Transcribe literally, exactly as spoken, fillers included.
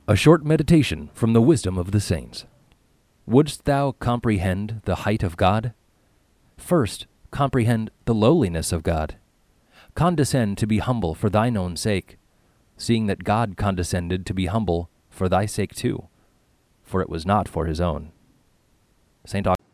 A short meditation from the wisdom of the saints. Wouldst thou comprehend the height of God? First, comprehend the lowliness of God. Condescend to be humble for thine own sake, seeing that God condescended to be humble for thy sake too, for it was not for his own. Saint Augustine.